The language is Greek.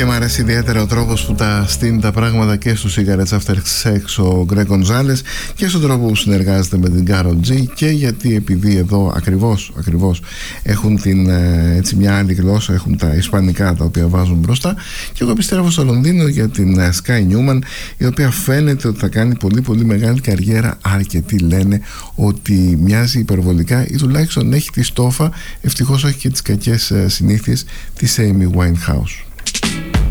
Και μου αρέσει ιδιαίτερα ο τρόπος που τα στείνει τα πράγματα και στους Cigarettes After Sex ο Greg Gonzalez και στον τρόπο που συνεργάζεται με την Karol G, και γιατί επειδή εδώ ακριβώς έχουν έτσι μια άλλη γλώσσα, έχουν τα ισπανικά τα οποία βάζουν μπροστά. Και εγώ επιστρέφω στο Λονδίνο για την Sky Newman, η οποία φαίνεται ότι θα κάνει πολύ μεγάλη καριέρα. Αρκετοί λένε ότι μοιάζει υπερβολικά ή τουλάχιστον έχει τη στόφα, ευτυχώς όχι και τις κακές συνήθειες της Amy Winehouse.